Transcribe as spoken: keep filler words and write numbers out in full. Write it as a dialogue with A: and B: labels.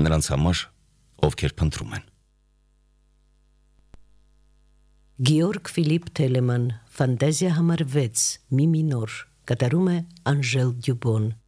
A: նրանց համար, ովքեր փնտրում են։
B: Գեորգ Ֆիլիպ Թելեման, Ֆանտազիա համար վեց, մի մինոր, կատարում է Անժել Դյուբոն։